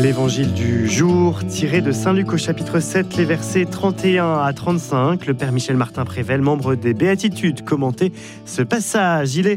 L'évangile du jour, tiré de Saint-Luc au chapitre 7, les versets 31 à 35. Le père Michel Martin-Prével, membre des Béatitudes, commentait ce passage. Il est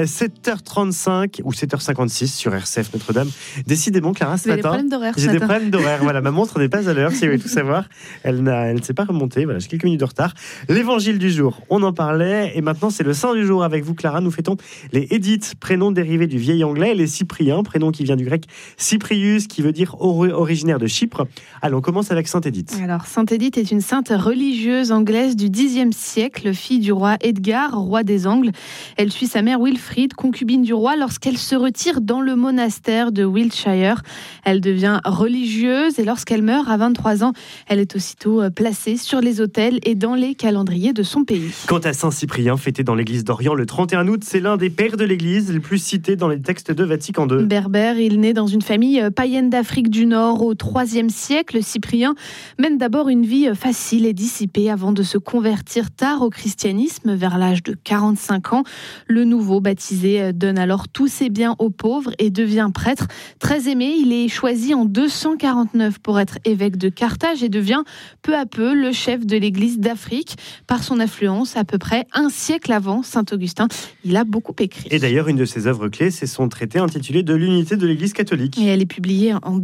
7h35 ou 7h56 sur RCF Notre-Dame. Décidément, Clara, ce matin, j'ai des problèmes d'horaire. Voilà, ma montre n'est pas à l'heure, si vous voulez tout savoir. Elle ne s'est pas remontée, voilà, j'ai quelques minutes de retard. L'évangile du jour, on en parlait. Et maintenant, c'est le saint du jour avec vous, Clara. Nous fêtons les Édith, prénom dérivé du vieil anglais, et les Cypriens, prénom qui vient du grec Cyprius, qui veut dire originaire de Chypre. Allons, on commence avec Sainte Édith. Alors, Sainte Édith est une sainte religieuse anglaise du Xe siècle, fille du roi Edgar, roi des Angles. Elle suit sa mère Wilfrid, concubine du roi, lorsqu'elle se retire dans le monastère de Wiltshire. Elle devient religieuse et lorsqu'elle meurt à 23 ans, elle est aussitôt placée sur les autels et dans les calendriers de son pays. Quant à Saint Cyprien, fêté dans l'église d'Orient le 31 août, c'est l'un des pères de l'église, le plus cité dans les textes de Vatican II. Berbère, il naît dans une famille païenne d'Afrique du Nord au IIIe siècle. Cyprien mène d'abord une vie facile et dissipée avant de se convertir tard au christianisme vers l'âge de 45 ans. Le nouveau baptisé donne alors tous ses biens aux pauvres et devient prêtre. Très aimé, il est choisi en 249 pour être évêque de Carthage et devient peu à peu le chef de l'église d'Afrique. Par son influence, à peu près un siècle avant Saint Augustin, il a beaucoup écrit. Et d'ailleurs, une de ses œuvres clés, c'est son traité intitulé De l'unité de l'église catholique. Et elle est publiée en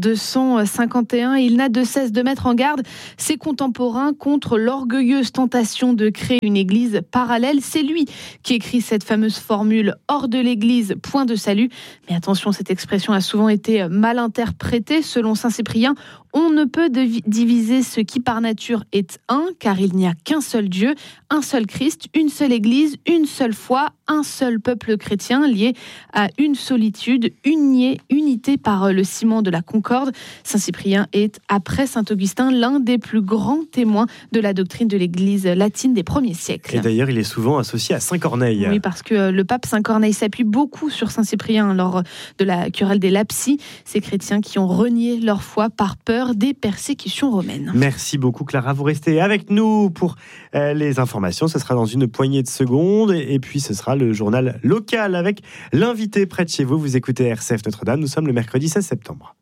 251. Il n'a de cesse de mettre en garde ses contemporains contre l'orgueilleuse tentation de créer une église parallèle. C'est lui qui écrit cette fameuse formule « hors de l'église, point de salut ». Mais attention, cette expression a souvent été mal interprétée. Selon Saint Cyprien, on ne peut diviser ce qui par nature est un, car il n'y a qu'un seul Dieu, un seul Christ, une seule Église, une seule foi, un seul peuple chrétien lié à une solitude, unité par le ciment de la concorde. Saint Cyprien est, après Saint Augustin, l'un des plus grands témoins de la doctrine de l'Église latine des premiers siècles. Et d'ailleurs, il est souvent associé à Saint Corneille. Oui, parce que le pape Saint Corneille s'appuie beaucoup sur Saint Cyprien lors de la querelle des Lapsi, ces chrétiens qui ont renié leur foi par peur des persécutions romaines. Merci beaucoup, Clara. Vous restez avec nous pour les informations. Ce sera dans une poignée de secondes. Et puis, ce sera le journal local avec l'invité près de chez vous. Vous écoutez RCF Notre-Dame. Nous sommes le mercredi 16 septembre.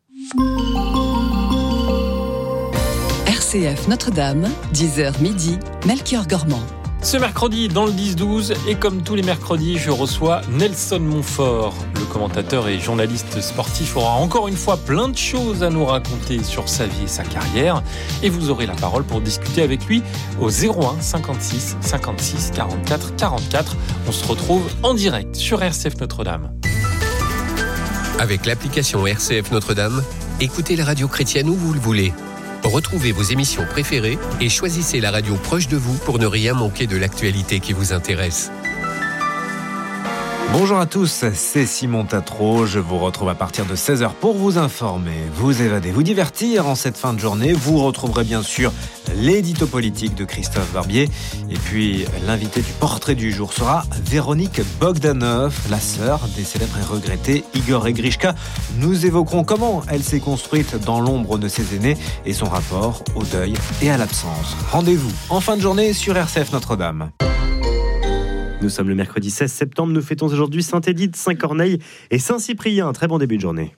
RCF Notre-Dame, 10h midi, Melchior Gormand. Ce mercredi, dans le 10-12, et comme tous les mercredis, je reçois Nelson Montfort. Le commentateur et journaliste sportif aura encore une fois plein de choses à nous raconter sur sa vie et sa carrière. Et vous aurez la parole pour discuter avec lui au 01 56 56 44 44. On se retrouve en direct sur RCF Notre-Dame. Avec l'application RCF Notre-Dame, écoutez la radio chrétienne où vous le voulez. Retrouvez vos émissions préférées et choisissez la radio proche de vous pour ne rien manquer de l'actualité qui vous intéresse. Bonjour à tous, c'est Simon Tatro. Je vous retrouve à partir de 16h pour vous informer, vous évader, vous divertir en cette fin de journée. Vous retrouverez bien sûr l'édito politique de Christophe Barbier. Et puis l'invité du portrait du jour sera Véronique Bogdanov, la sœur des célèbres et regrettés Igor et Grishka. Nous évoquerons comment elle s'est construite dans l'ombre de ses aînés et son rapport au deuil et à l'absence. Rendez-vous en fin de journée sur RCF Notre-Dame. Nous sommes le mercredi 16 septembre. Nous fêtons aujourd'hui Sainte Édith, Saint Corneille et Saint Cyprien. Très bon début de journée.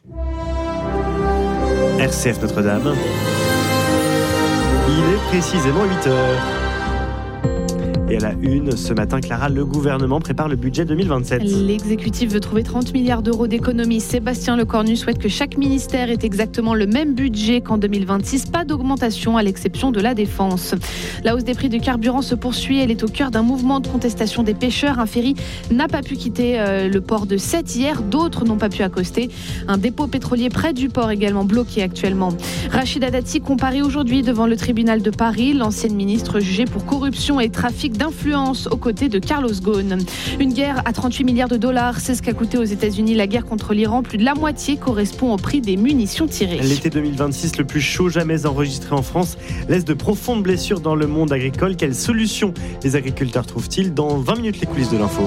RCF Notre-Dame. Il est précisément 8h. Et à la une, ce matin, Clara, le gouvernement prépare le budget 2027. L'exécutif veut trouver 30 milliards d'euros d'économies. Sébastien Lecornu souhaite que chaque ministère ait exactement le même budget qu'en 2026. Pas d'augmentation à l'exception de la défense. La hausse des prix du carburant se poursuit. Elle est au cœur d'un mouvement de contestation des pêcheurs. Un ferry n'a pas pu quitter le port de Sète hier. D'autres n'ont pas pu accoster. Un dépôt pétrolier près du port également bloqué actuellement. Rachida Dati comparaît aujourd'hui devant le tribunal de Paris. L'ancienne ministre jugée pour corruption et trafic d'influence aux côtés de Carlos Ghosn. Une guerre à 38 milliards de dollars, c'est ce qu'a coûté aux États-Unis la guerre contre l'Iran. Plus de la moitié correspond au prix des munitions tirées. L'été 2026, le plus chaud jamais enregistré en France, laisse de profondes blessures dans le monde agricole. Quelles solutions les agriculteurs trouvent-ils? Dans 20 minutes, les coulisses de l'info.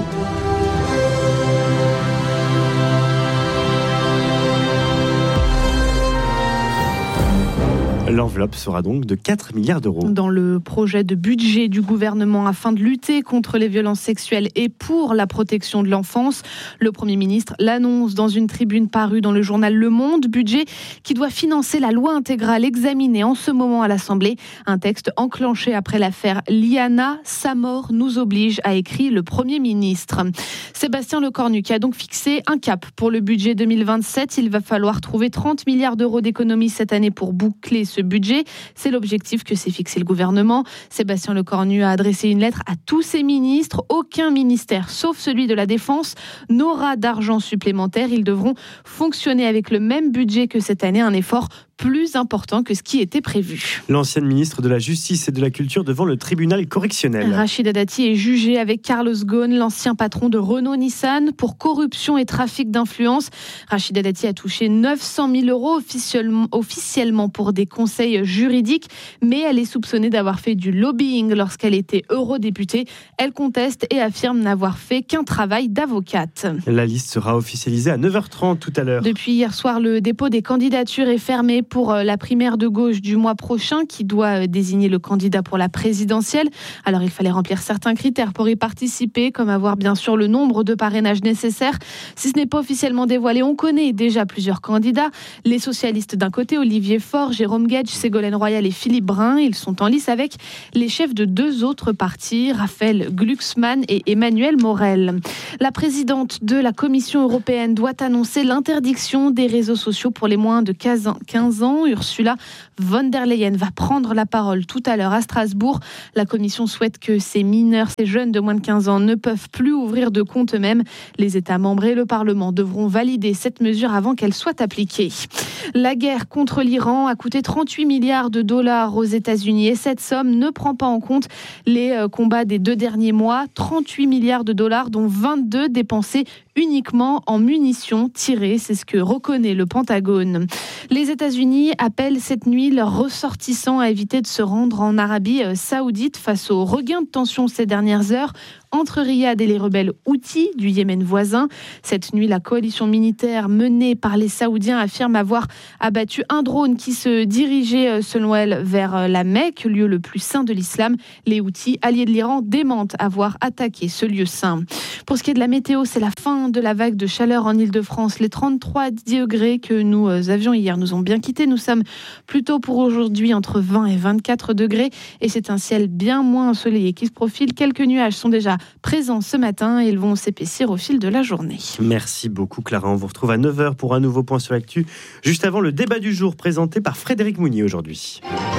L'enveloppe sera donc de 4 milliards d'euros. Dans le projet de budget du gouvernement afin de lutter contre les violences sexuelles et pour la protection de l'enfance, le Premier ministre l'annonce dans une tribune parue dans le journal Le Monde, budget qui doit financer la loi intégrale examinée en ce moment à l'Assemblée. Un texte enclenché après l'affaire Liana. Sa mort nous oblige, a écrit le Premier ministre. Sébastien Lecornu qui a donc fixé un cap pour le budget 2027. Il va falloir trouver 30 milliards d'euros d'économies cette année pour boucler ce budget. C'est l'objectif que s'est fixé le gouvernement. Sébastien Lecornu a adressé une lettre à tous ses ministres. Aucun ministère, sauf celui de la Défense, n'aura d'argent supplémentaire. Ils devront fonctionner avec le même budget que cette année, un effort plus important que ce qui était prévu. L'ancienne ministre de la Justice et de la Culture devant le tribunal correctionnel. Rachida Dati est jugée avec Carlos Ghosn, l'ancien patron de Renault-Nissan, pour corruption et trafic d'influence. Rachida Dati a touché 900 000 euros officiellement pour des conseils juridiques, mais elle est soupçonnée d'avoir fait du lobbying lorsqu'elle était eurodéputée. Elle conteste et affirme n'avoir fait qu'un travail d'avocate. La liste sera officialisée à 9h30 tout à l'heure. Depuis hier soir, le dépôt des candidatures est fermé pour la primaire de gauche du mois prochain qui doit désigner le candidat pour la présidentielle. Alors il fallait remplir certains critères pour y participer, comme avoir bien sûr le nombre de parrainages nécessaires. Si ce n'est pas officiellement dévoilé, on connaît déjà plusieurs candidats. Les socialistes d'un côté, Olivier Faure, Jérôme Guedj, Ségolène Royal et Philippe Brun. Ils sont en lice avec les chefs de 2 autres partis, Raphaël Glucksmann et Emmanuel Morel. La présidente de la Commission européenne doit annoncer l'interdiction des réseaux sociaux pour les moins de 15 ans. Ursula von der Leyen va prendre la parole tout à l'heure à Strasbourg. La Commission souhaite que ces mineurs, ces jeunes de moins de 15 ans ne peuvent plus ouvrir de compte eux-mêmes. Les États membres et le Parlement devront valider cette mesure avant qu'elle soit appliquée. La guerre contre l'Iran a coûté 38 milliards de dollars aux États-Unis et cette somme ne prend pas en compte les combats des 2 derniers mois. 38 milliards de dollars dont 22 dépensés uniquement en munitions tirées, c'est ce que reconnaît le Pentagone. Les États-Unis appellent cette nuit leurs ressortissants à éviter de se rendre en Arabie Saoudite face au regain de tension ces dernières heures entre Riyad et les rebelles Houthis du Yémen voisin. Cette nuit, la coalition militaire menée par les Saoudiens affirme avoir abattu un drone qui se dirigeait, selon elle, vers la Mecque, lieu le plus saint de l'islam. Les Houthis, alliés de l'Iran, démentent avoir attaqué ce lieu saint. Pour ce qui est de la météo, c'est la fin de la vague de chaleur en Ile-de-France. Les 33 degrés que nous avions hier nous ont bien quittés. Nous sommes plutôt pour aujourd'hui entre 20 et 24 degrés et c'est un ciel bien moins ensoleillé qui se profile. Quelques nuages sont déjà présents ce matin et ils vont s'épaissir au fil de la journée. Merci beaucoup Clara, on vous retrouve à 9h pour un nouveau point sur l'actu, juste avant le débat du jour présenté par Frédéric Mounier aujourd'hui.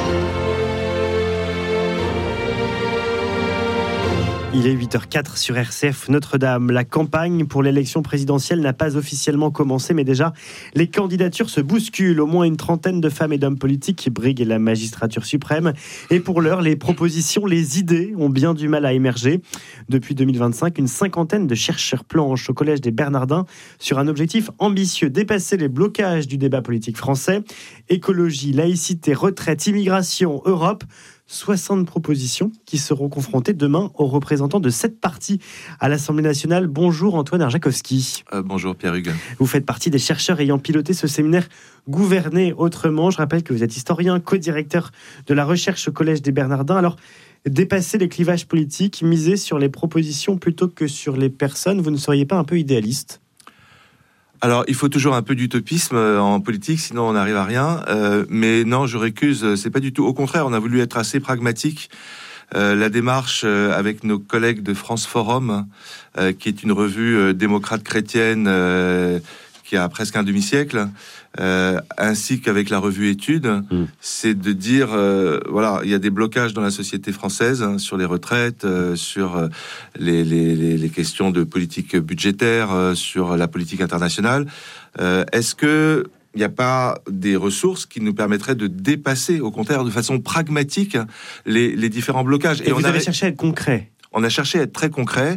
Il est 8h04 sur RCF Notre-Dame. La campagne pour l'élection présidentielle n'a pas officiellement commencé, mais déjà, les candidatures se bousculent. Au moins une trentaine de femmes et d'hommes politiques briguent la magistrature suprême. Et pour l'heure, les propositions, les idées ont bien du mal à émerger. Depuis 2025, une cinquantaine de chercheurs planchent au Collège des Bernardins sur un objectif ambitieux, dépasser les blocages du débat politique français. Écologie, laïcité, retraite, immigration, Europe... 60 propositions qui seront confrontées demain aux représentants de 7 partis à l'Assemblée nationale. Bonjour Antoine Arjakovski. Bonjour Pierre-Hugues. Vous faites partie des chercheurs ayant piloté ce séminaire Gouverner autrement. Je rappelle que vous êtes historien, co-directeur de la recherche au Collège des Bernardins. Alors, dépasser les clivages politiques, miser sur les propositions plutôt que sur les personnes, vous ne seriez pas un peu idéaliste ? Alors, il faut toujours un peu d'utopisme en politique, sinon on n'arrive à rien. Mais non, je récuse, c'est pas du tout. Au contraire, on a voulu être assez pragmatique. La démarche avec nos collègues de France Forum, qui est une revue démocrate chrétienne qui a presque un demi-siècle, ainsi qu'avec la revue Études, c'est de dire, voilà, il y a des blocages dans la société française sur les retraites, sur les questions de politique budgétaire, sur la politique internationale. Est-ce que il n'y a pas des ressources qui nous permettraient de dépasser, au contraire, de façon pragmatique, les différents blocages. Et vous avez cherché à être concret. On a cherché à être très concret.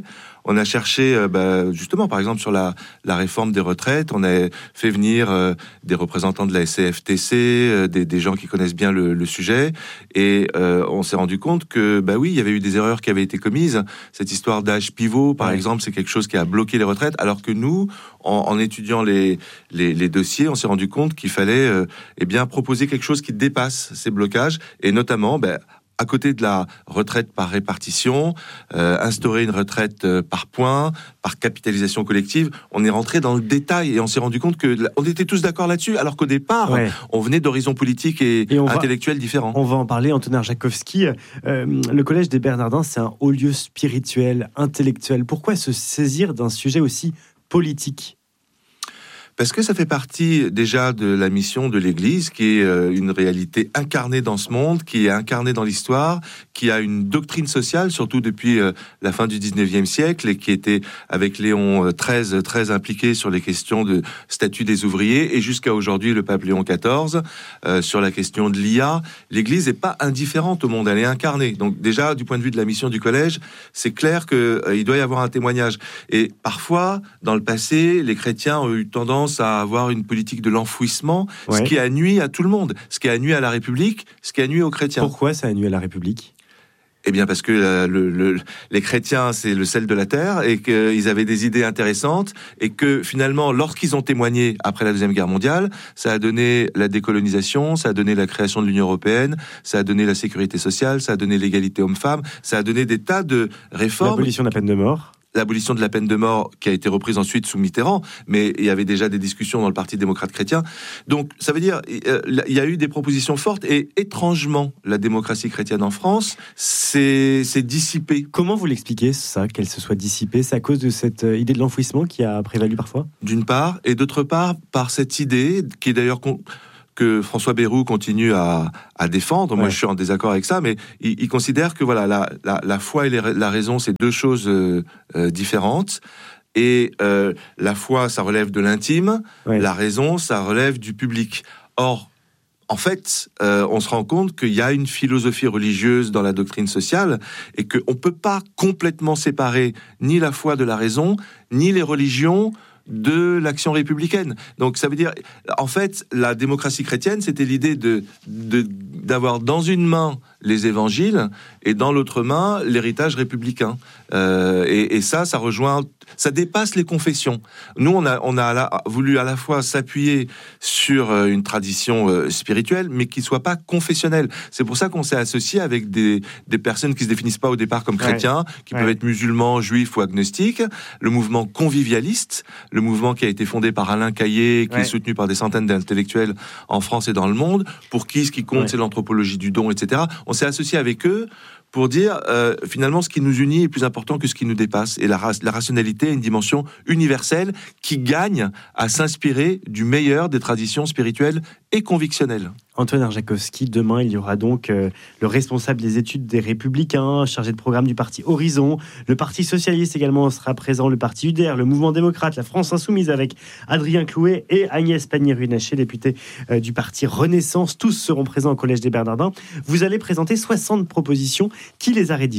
On a cherché, justement, par exemple, sur la réforme des retraites, on a fait venir des représentants de la CFTC, des gens qui connaissent bien le sujet, et on s'est rendu compte que, oui, il y avait eu des erreurs qui avaient été commises. Cette histoire d'âge pivot, par exemple, c'est quelque chose qui a bloqué les retraites, alors que nous, en étudiant les dossiers, on s'est rendu compte qu'il fallait proposer quelque chose qui dépasse ces blocages, et notamment à côté de la retraite par répartition, instaurer une retraite par points, par capitalisation collective. On est rentré dans le détail et on s'est rendu compte qu'on était tous d'accord là-dessus, alors qu'au départ, on venait d'horizons politiques et intellectuels différents. On va en parler, Antonin Arjakovski. Le Collège des Bernardins, c'est un haut lieu spirituel, intellectuel. Pourquoi se saisir d'un sujet aussi politique ? Parce que ça fait partie déjà de la mission de l'Église, qui est une réalité incarnée dans ce monde, qui est incarnée dans l'histoire, qui a une doctrine sociale, surtout depuis la fin du 19e siècle, et qui était, avec Léon XIII, très impliqué sur les questions de statut des ouvriers, et jusqu'à aujourd'hui, le pape Léon XIV, sur la question de l'IA. L'Église n'est pas indifférente au monde, elle est incarnée. Donc déjà, du point de vue de la mission du collège, c'est clair qu'il doit y avoir un témoignage. Et parfois, dans le passé, les chrétiens ont eu tendance à avoir une politique de l'enfouissement, ce qui a nui à tout le monde, ce qui a nui à la République, ce qui a nui aux chrétiens. Pourquoi ça a nui à la République ? Eh bien parce que les chrétiens, c'est le sel de la terre, et qu'ils avaient des idées intéressantes, et que finalement, lorsqu'ils ont témoigné après la Deuxième Guerre mondiale, ça a donné la décolonisation, ça a donné la création de l'Union européenne, ça a donné la sécurité sociale, ça a donné l'égalité homme-femme, ça a donné des tas de réformes. L'abolition de la peine de mort. L'abolition de la peine de mort qui a été reprise ensuite sous Mitterrand, mais il y avait déjà des discussions dans le Parti démocrate chrétien. Donc ça veut dire il y a eu des propositions fortes, et étrangement, la démocratie chrétienne en France s'est dissipée. Comment vous l'expliquez, ça, qu'elle se soit dissipée ? C'est à cause de cette idée de l'enfouissement qui a prévalu parfois ? D'une part, et d'autre part, par cette idée qui est d'ailleurs que François Bayrou continue à défendre. Moi, je suis en désaccord avec ça, mais il considère que la foi et la raison, c'est deux choses différentes. Et la foi, ça relève de l'intime. La raison, ça relève du public. Or, en fait, on se rend compte qu'il y a une philosophie religieuse dans la doctrine sociale, et qu'on ne peut pas complètement séparer ni la foi de la raison, ni les religions de l'action républicaine. Donc ça veut dire, en fait, la démocratie chrétienne, c'était l'idée d'avoir dans une main les évangiles et dans l'autre main l'héritage républicain. Et ça rejoint, ça dépasse les confessions. Nous, on a voulu à la fois s'appuyer sur une tradition spirituelle, mais qui soit pas confessionnelle. C'est pour ça qu'on s'est associé avec des personnes qui se définissent pas au départ comme chrétiens, qui peuvent être musulmans, juifs ou agnostiques. Le mouvement convivialiste, le mouvement qui a été fondé par Alain Caillé, qui est soutenu par des centaines d'intellectuels en France et dans le monde, pour qui ce qui compte, c'est l'anthropologie du don, etc. On s'est associé avec eux pour dire, finalement, ce qui nous unit est plus important que ce qui nous dépasse. Et la rationalité a une dimension universelle qui gagne à s'inspirer du meilleur des traditions spirituelles et convictionnelles. Antonin Arjakovski, demain, il y aura donc le responsable des études des Républicains, chargé de programme du parti Horizon. Le Parti Socialiste également sera présent, le Parti UDR, le Mouvement démocrate, la France Insoumise avec Adrien Clouet et Agnès Pannier-Runacher, députée du Parti Renaissance. Tous seront présents au Collège des Bernardins. Vous allez présenter 60 propositions. Qui les a rédigées ?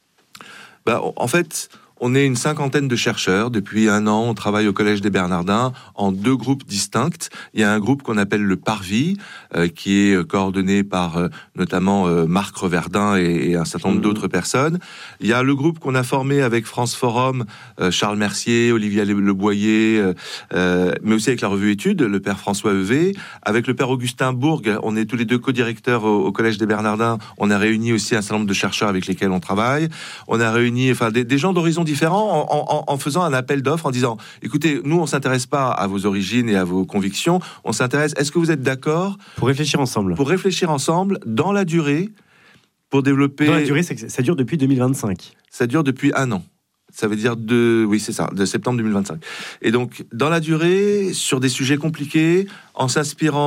En fait, on est une 50aine de chercheurs. Depuis 1 an, on travaille au Collège des Bernardins en 2 groupes distincts. Il y a un groupe qu'on appelle le Parvis, qui est coordonné par notamment Marc Reverdin et un certain nombre d'autres personnes. Il y a le groupe qu'on a formé avec France Forum, Charles Mercier, Olivier Leboyer, mais aussi avec la revue Études, le père François Heuvé, avec le père Augustin Bourg. On est tous les 2 co-directeurs au Collège des Bernardins. On a réuni aussi un certain nombre de chercheurs avec lesquels on travaille. On a réuni des gens d'horizons différents en faisant un appel d'offres, en disant, écoutez, nous, on s'intéresse pas à vos origines et à vos convictions, on s'intéresse, est-ce que vous êtes d'accord pour réfléchir ensemble dans la durée, pour développer... Dans la durée, ça dure depuis 2025. Ça dure depuis 1 an. Ça veut dire de septembre 2025. Et donc, dans la durée, sur des sujets compliqués, en s'inspirant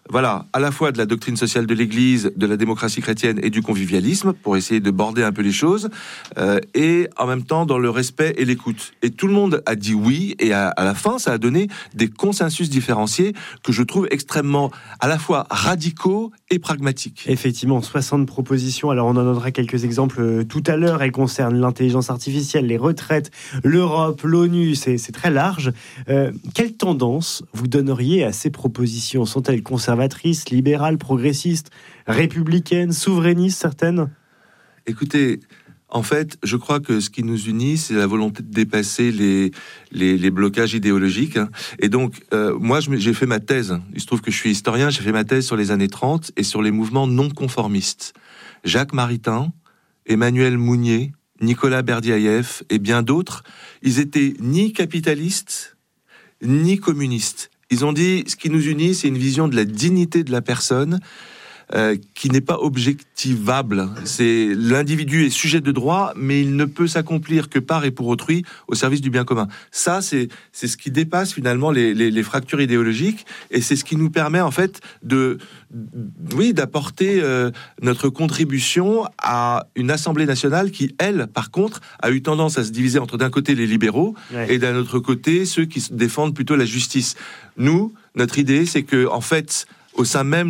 voilà, à la fois de la doctrine sociale de l'Église, de la démocratie chrétienne et du convivialisme, pour essayer de border un peu les choses, et en même temps dans le respect et l'écoute. Et tout le monde a dit oui, et à la fin, ça a donné des consensus différenciés que je trouve extrêmement, à la fois radicaux et pragmatiques. Effectivement, 60 propositions. Alors, on en donnera quelques exemples tout à l'heure. Elles concernent l'intelligence artificielle, les retraites, l'Europe, l'ONU. C'est très large. Quelle tendance vous donneriez à ces propositions ? Sont-elles conservatrices, libérales, progressistes, républicaines, souverainistes, certaines ? Écoutez, en fait, je crois que ce qui nous unit, c'est la volonté de dépasser les blocages idéologiques. Et donc, moi, j'ai fait ma thèse. Il se trouve que je suis historien. J'ai fait ma thèse sur les années 30 et sur les mouvements non conformistes. Jacques Maritain, Emmanuel Mounier, Nicolas Berdyaev et bien d'autres, ils étaient ni capitalistes, ni communistes. Ils ont dit, ce qui nous unit, c'est une vision de la dignité de la personne qui n'est pas objectivable. C'est l'individu est sujet de droit, mais il ne peut s'accomplir que par et pour autrui au service du bien commun. Ça, c'est ce qui dépasse finalement les fractures idéologiques, et c'est ce qui nous permet en fait d'apporter notre contribution à une Assemblée nationale qui, elle, par contre, a eu tendance à se diviser entre d'un côté les libéraux et d'un autre côté ceux qui défendent plutôt la justice. Nous, notre idée, c'est que en fait, au sein même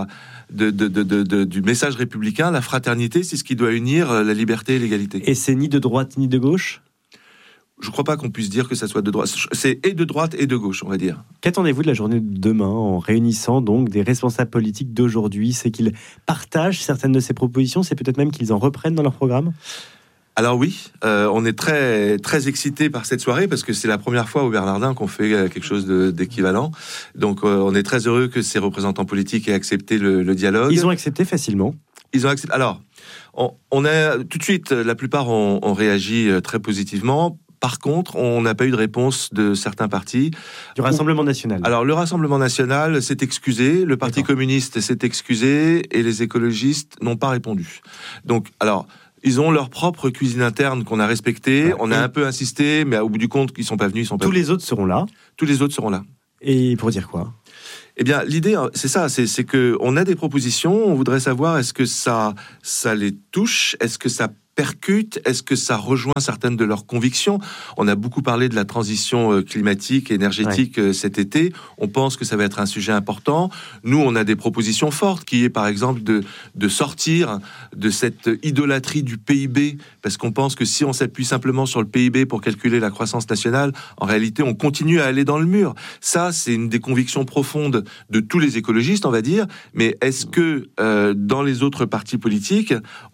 du message républicain, la fraternité, c'est ce qui doit unir la liberté et l'égalité. Et c'est ni de droite ni de gauche ? Je ne crois pas qu'on puisse dire que ça soit de droite. C'est et de droite et de gauche, on va dire. Qu'attendez-vous de la journée de demain en réunissant donc des responsables politiques d'aujourd'hui ? C'est qu'ils partagent certaines de ces propositions, c'est peut-être même qu'ils en reprennent dans leur programme ? Alors oui, on est très très excités par cette soirée parce que c'est la première fois au Bernardin qu'on fait quelque chose d'équivalent. Donc on est très heureux que ces représentants politiques aient accepté le dialogue. Ils ont accepté facilement. Ils ont accepté. Alors, on a tout de suite, la plupart ont réagi très positivement. Par contre, on n'a pas eu de réponse de certains partis. Du Rassemblement national. Alors, le Rassemblement national s'est excusé, le Parti communiste s'est excusé et les écologistes n'ont pas répondu. Donc, alors, ils ont leur propre cuisine interne qu'on a respectée. On a un peu insisté, mais au bout du compte, ils sont pas venus. Tous les autres seront là. Tous les autres seront là. Et pour dire quoi ? Eh bien, l'idée, c'est ça, c'est que on a des propositions. On voudrait savoir est-ce que ça les touche, est-ce que ça percute, est-ce que ça rejoint certaines de leurs convictions ? On a beaucoup parlé de la transition climatique et énergétique cet été. On pense que ça va être un sujet important. Nous, on a des propositions fortes, qui est par exemple de sortir de cette idolâtrie du PIB, parce qu'on pense que si on s'appuie simplement sur le PIB pour calculer la croissance nationale, en réalité, on continue à aller dans le mur. Ça, c'est une des convictions profondes de tous les écologistes, on va dire. Mais est-ce que dans les autres partis politiques,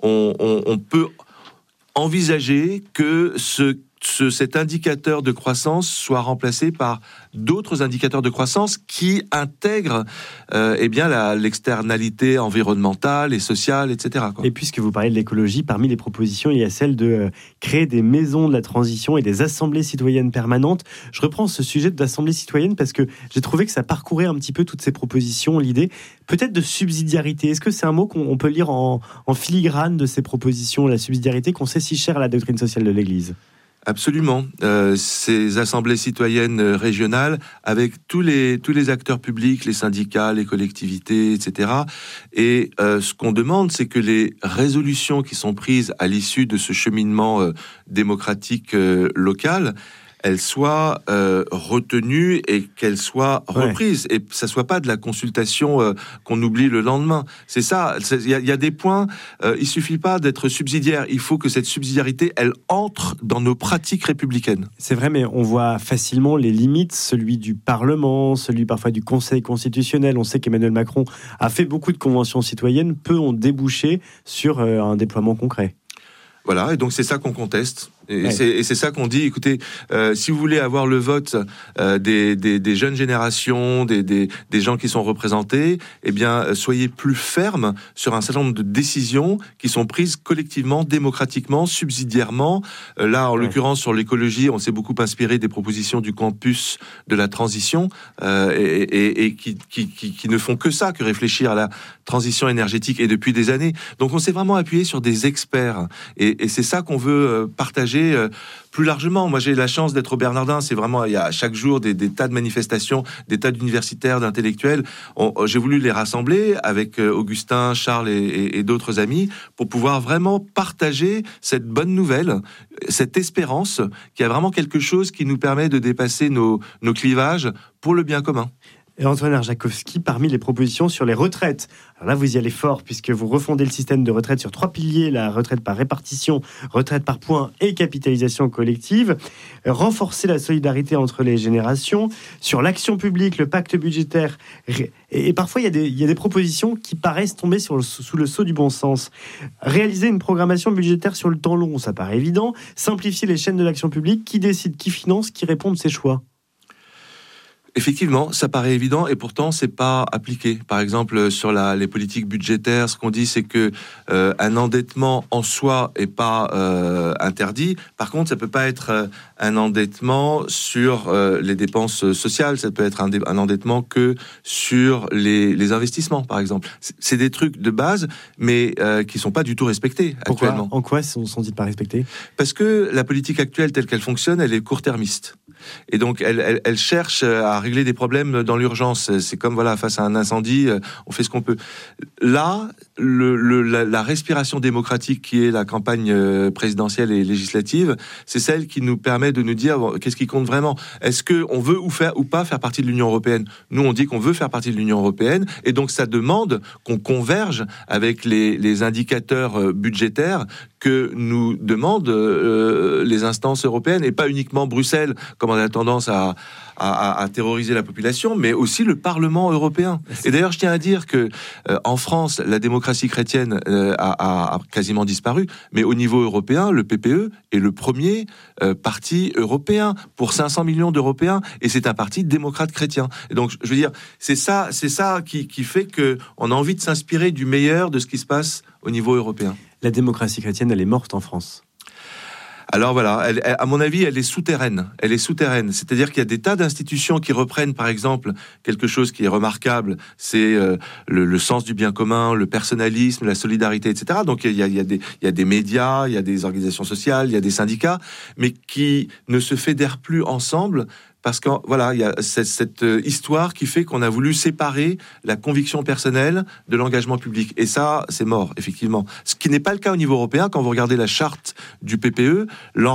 on peut envisager que cet indicateur de croissance soit remplacé par d'autres indicateurs de croissance qui intègrent l'externalité environnementale et sociale, etc. quoi. Et puisque vous parlez de l'écologie, parmi les propositions, il y a celle de créer des maisons de la transition et des assemblées citoyennes permanentes. Je reprends ce sujet d'assemblée citoyenne parce que j'ai trouvé que ça parcourait un petit peu toutes ces propositions, l'idée peut-être de subsidiarité. Est-ce que c'est un mot qu'on peut lire en filigrane de ces propositions, la subsidiarité qu'on sait si chère à la doctrine sociale de l'Église ? Absolument. Ces assemblées citoyennes régionales, avec tous les acteurs publics, les syndicats, les collectivités, etc. Et ce qu'on demande, c'est que les résolutions qui sont prises à l'issue de ce cheminement démocratique local, elles soient retenues et qu'elles soient reprises. Et ça soit pas de la consultation qu'on oublie le lendemain. C'est ça. Il y a des points. Il suffit pas d'être subsidiaire. Il faut que cette subsidiarité, elle entre dans nos pratiques républicaines. C'est vrai, mais on voit facilement les limites, celui du Parlement, celui parfois du Conseil constitutionnel. On sait qu'Emmanuel Macron a fait beaucoup de conventions citoyennes. Peu ont débouché sur un déploiement concret. Voilà, et donc c'est ça qu'on conteste. Et c'est ça qu'on dit, écoutez, si vous voulez avoir le vote des jeunes générations, des gens qui sont représentés, eh bien, soyez plus fermes sur un certain nombre de décisions qui sont prises collectivement, démocratiquement, subsidiairement. Là, en l'occurrence, sur l'écologie, on s'est beaucoup inspiré des propositions du campus de la transition et qui ne font que ça, que réfléchir à la transition énergétique et depuis des années. Donc, on s'est vraiment appuyé sur des experts et c'est ça qu'on veut partager partager plus largement. Moi, j'ai la chance d'être au Bernardin. C'est vraiment, il y a chaque jour des tas de manifestations, des tas d'universitaires, d'intellectuels. J'ai voulu les rassembler avec Augustin, Charles et d'autres amis pour pouvoir vraiment partager cette bonne nouvelle, cette espérance qu'il y a vraiment quelque chose qui nous permet de dépasser nos clivages pour le bien commun. Et Antoine Arjakovski, parmi les propositions sur les retraites. Alors là, vous y allez fort, puisque vous refondez le système de retraite sur 3 piliers, la retraite par répartition, retraite par points et capitalisation collective. Renforcer la solidarité entre les générations. Sur l'action publique, le pacte budgétaire. Et parfois, il y a des propositions qui paraissent tomber sous le sceau du bon sens. Réaliser une programmation budgétaire sur le temps long, ça paraît évident. Simplifier les chaînes de l'action publique. Qui décide, qui finance, qui répond de ses choix? Effectivement, ça paraît évident et pourtant c'est pas appliqué. Par exemple, sur les politiques budgétaires, ce qu'on dit c'est que un endettement en soi est pas interdit. Par contre, ça peut pas être un endettement sur les dépenses sociales. Ça peut être un endettement que sur les investissements, par exemple. C'est des trucs de base, mais qui sont pas du tout respectés actuellement. En quoi sont-ils pas respectés? Parce que la politique actuelle telle qu'elle fonctionne, elle est court-termiste. Et donc, elle cherche à régler des problèmes dans l'urgence. C'est comme, voilà, face à un incendie, on fait ce qu'on peut. Là, la respiration démocratique qui est la campagne présidentielle et législative, c'est celle qui nous permet de nous dire qu'est-ce qui compte vraiment. Est-ce qu'on veut ou pas faire partie de l'Union européenne? Nous, on dit qu'on veut faire partie de l'Union européenne, et donc ça demande qu'on converge avec les indicateurs budgétaires que nous demandent les instances européennes, et pas uniquement Bruxelles, comme on a tendance à terroriser la population, mais aussi le Parlement européen. Et d'ailleurs, je tiens à dire que en France, la démocratie chrétienne a quasiment disparu, mais au niveau européen, le PPE est le premier parti européen pour 500 millions d'Européens, et c'est un parti démocrate chrétien. Et donc, je veux dire, c'est ça qui fait que on a envie de s'inspirer du meilleur de ce qui se passe au niveau européen. La démocratie chrétienne, elle est morte en France. Alors voilà, à mon avis, elle est souterraine. Elle est souterraine. C'est-à-dire qu'il y a des tas d'institutions qui reprennent, par exemple, quelque chose qui est remarquable, c'est le sens du bien commun, le personnalisme, la solidarité, etc. Donc il y a des médias, il y a des organisations sociales, il y a des syndicats, mais qui ne se fédèrent plus ensemble. Parce que voilà, il y a cette histoire qui fait qu'on a voulu séparer la conviction personnelle de l'engagement public. Et ça, c'est mort, effectivement. Ce qui n'est pas le cas au niveau européen. Quand vous regardez la charte du PPE,